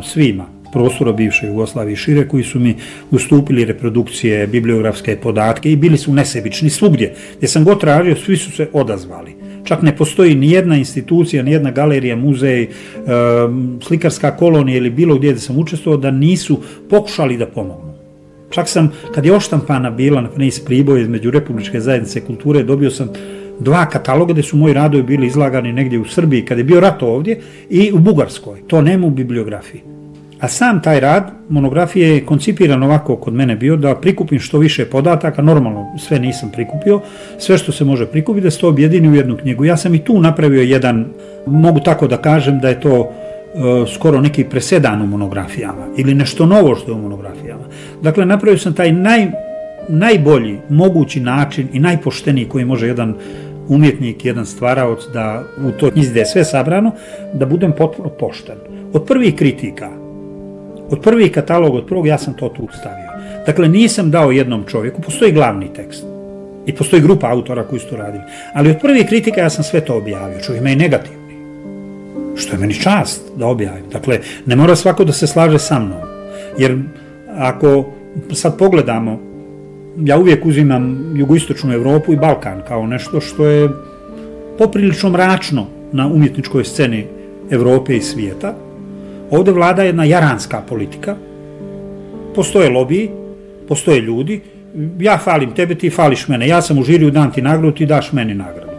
naravno svima prostora bivše Jugoslavije i šire koji su mi ustupili reprodukcije, bibliografske podatke i bili su nesebični svugdje. Gdje sam god tražio, svi su se odazvali. Čak ne postoji ni jedna institucija, ni jedna galerija, muzej, slikarska kolonija ili bilo gdje sam učestvovao da nisu pokušali da pomognu. Čak sam, kad je oštampana bila na iz Priboja između Republičke zajednice kulture, dobio sam 2 kataloga gdje su moji radovi bili izlagani negdje u Srbiji, kad je bio rat ovdje, i u Bugarskoj. To nema u bibliografiji. A sam taj rad, monografije, je koncipiran ovako kod mene bio, da prikupim što više podataka, normalno sve nisam prikupio, sve što se može prikupiti, da se to objedini u jednu knjigu. Ja sam i tu napravio jedan, mogu tako da kažem da je to skoro neki presedan u monografijama, ili nešto novo što je u monografijama. Dakle, napravio sam taj najbolji mogući način i najpošteniji koji može jedan umjetnik, jedan stvaraoc da u toj knjizi gdje je sve sabrano, da budem potpuno pošten. Od prvih kritika, od prvih kataloga, od prvog, ja sam to tu stavio. Dakle, nisam dao jednom čovjeku, postoji glavni tekst i postoji grupa autora koji su to radili, ali od prvih kritika ja sam sve to objavio, čak ima i negativni, što je meni čast da objavim. Dakle, ne mora svako da se slaže sa mnom, jer ako sad pogledamo, ja uvijek uzimam jugoistočnu Evropu i Balkan kao nešto što je poprilično mračno na umjetničkoj sceni Evrope i svijeta. Ovdje vlada jedna jaranska politika, postoje lobiji, postoje ljudi, ja falim tebe, ti fališ mene, ja sam u žiriju, dam ti nagradu, ti daš meni nagradu.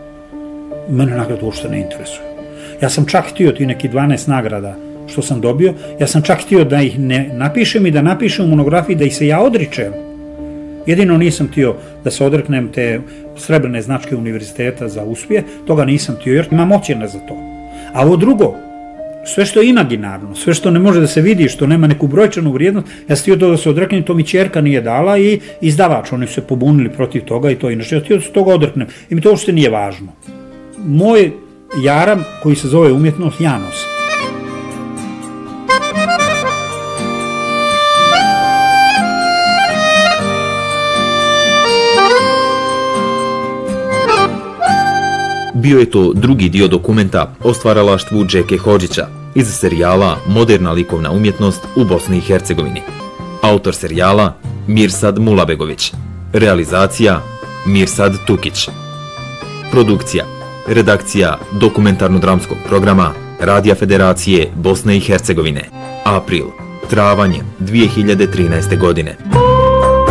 Mene nagradu uopšte ne interesuje. Ja sam čak htio ti neki 12 nagrada što sam dobio, ja sam čak htio da ih ne napišem i da napišem u monografiji da ih se ja odričem. Jedino nisam htio da se odreknem te srebrne značke univerziteta za uspjeh, toga nisam htio jer imam ocjene za to. A ovo drugo, sve što je imaginarno, sve što ne može da se vidi, što nema neku brojčanu vrijednost, ja sam htio to da se odreknem, to mi ćerka nije dala i izdavač, oni su se pobunili protiv toga i to inače. Ja sam htio da se toga odreknem i mi to uopšte nije važno. Moj jaram koji se zove umjetnost, ja nosim. Bio je to drugi dio dokumenta o stvaralaštvu Džeke Hodžića iz serijala Moderna likovna umjetnost u Bosni i Hercegovini. Autor serijala Mirsad Mulabegović. Realizacija Mirsad Tukić. Produkcija, redakcija dokumentarno-dramskog programa Radija Federacije Bosne i Hercegovine. April, travanj 2013. godine.